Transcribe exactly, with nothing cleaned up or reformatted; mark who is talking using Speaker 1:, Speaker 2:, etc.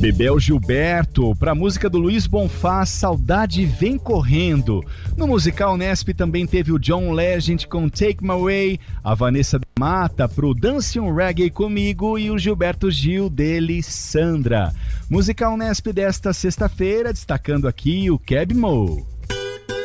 Speaker 1: Bebel Gilberto, pra música do Luiz Bonfá, Saudade Vem Correndo. No musical Nesp também teve o John Legend com Take My Way, a Vanessa da Mata pro Dance um Reggae Comigo e o Gilberto Gil dele, Sandra. Musical Nesp desta sexta-feira, destacando aqui o Keb Mo.